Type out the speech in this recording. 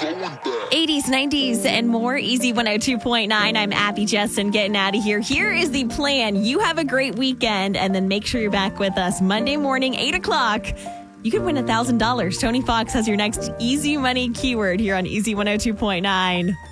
80s, 90s, and more. Easy 102.9. I'm Abby Justin getting out of here. Here is the plan. You have a great weekend, and then make sure you're back with us Monday morning, 8 o'clock. You could win $1,000. Tony Fox has your next easy money keyword here on Easy 102.9.